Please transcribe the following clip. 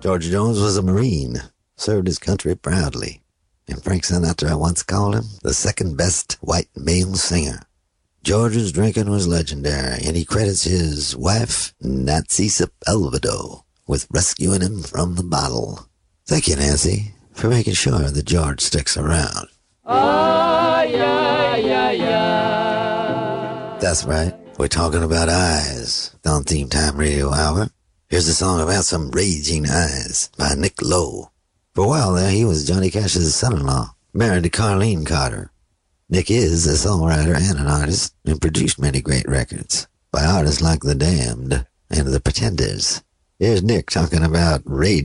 George Jones was a Marine, served his country proudly, and Frank Sinatra once called him the second best white male singer. George's drinking was legendary, and he credits his wife, Nancy Sepulveda, with rescuing him from the bottle. Thank you, Nancy, for making sure that George sticks around. Ah, yeah, yeah, yeah. That's right. We're talking about eyes on Theme Time Radio Hour. Here's a song about some raging eyes by Nick Lowe. For a while there, he was Johnny Cash's son-in-law, married to Carlene Carter. Nick is a songwriter and an artist and produced many great records by artists like The Damned and The Pretenders. Here's Nick talking about rage.